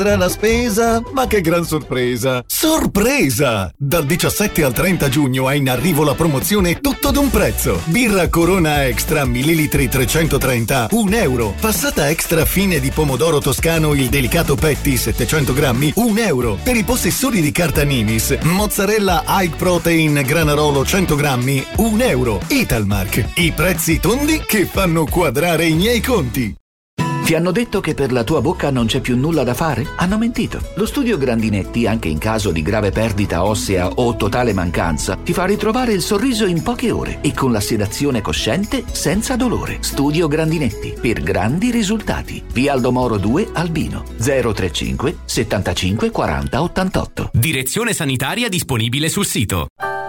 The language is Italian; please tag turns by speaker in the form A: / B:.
A: Tra la spesa, ma che gran sorpresa! Sorpresa! Dal 17 al 30 giugno è in arrivo la promozione tutto d'un prezzo. Birra Corona Extra millilitri 330, €1. Passata extra fine di pomodoro toscano il delicato Petty 700 grammi, €1. Per i possessori di carta Nimis, mozzarella High Protein Granarolo 100 grammi, €1. Italmark, i prezzi tondi che fanno quadrare i miei conti.
B: Ti hanno detto che per la tua bocca non c'è più nulla da fare? Hanno mentito. Lo studio Grandinetti, anche in caso di grave perdita ossea o totale mancanza, ti fa ritrovare il sorriso in poche ore e con la sedazione cosciente senza dolore. Studio Grandinetti, per grandi risultati. Via Aldo Moro 2, Albino, 035 75 40 88.
C: Direzione sanitaria disponibile sul sito.